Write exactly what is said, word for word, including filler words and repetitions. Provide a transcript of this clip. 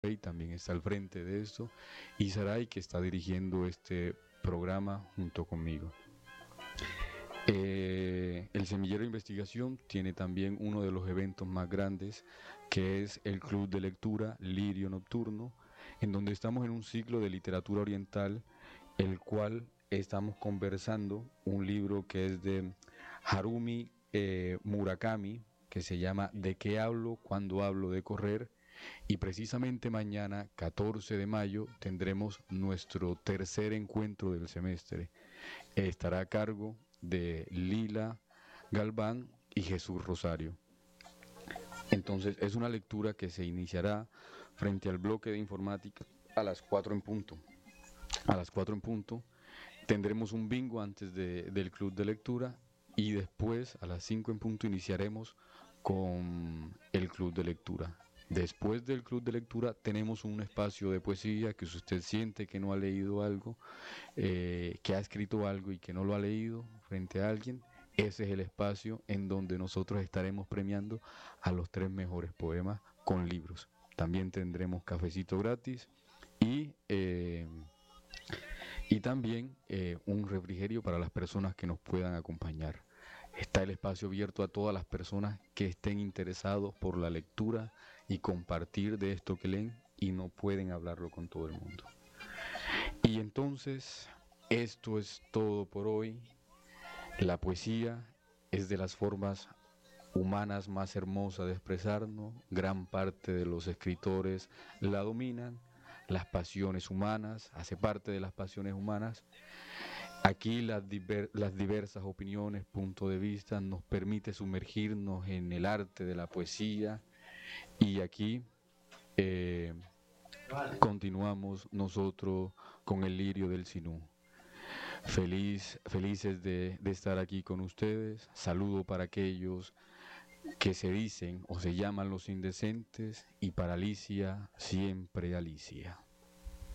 Rey también está al frente de esto, y Saray, que está dirigiendo este programa junto conmigo. Eh, el Semillero de Investigación tiene también uno de los eventos más grandes, que es el Club de Lectura Lirio Nocturno, en donde estamos en un ciclo de literatura oriental, el cual estamos conversando un libro que es de Harumi eh, Murakami, que se llama ¿De qué hablo cuando hablo de correr? Y precisamente mañana, catorce de mayo, tendremos nuestro tercer encuentro del semestre. Estará a cargo de Lila Galván y Jesús Rosario. Entonces es una lectura que se iniciará frente al bloque de informática a las cuatro en punto. A las cuatro en punto tendremos un bingo antes de, del club de lectura, y después a las cinco en punto iniciaremos con el club de lectura. Después del club de lectura tenemos un espacio de poesía, que si usted siente que no ha leído algo, eh, que ha escrito algo y que no lo ha leído frente a alguien, ese es el espacio en donde nosotros estaremos premiando a los tres mejores poemas con libros. También tendremos cafecito gratis y, eh, y también eh, un refrigerio para las personas que nos puedan acompañar. Está el espacio abierto a todas las personas que estén interesados por la lectura y compartir de esto que leen y no pueden hablarlo con todo el mundo. Y entonces, esto es todo por hoy. La poesía es de las formas humanas más hermosas de expresarnos. Gran parte de los escritores la dominan. Las pasiones humanas, hace parte de las pasiones humanas. Aquí las, diver, las diversas opiniones, puntos de vista, nos permite sumergirnos en el arte de la poesía, y aquí eh, continuamos nosotros con el lirio del Sinú. Feliz, felices de, de estar aquí con ustedes. Saludo para aquellos que se dicen o se llaman los indecentes, y para Alicia, siempre Alicia.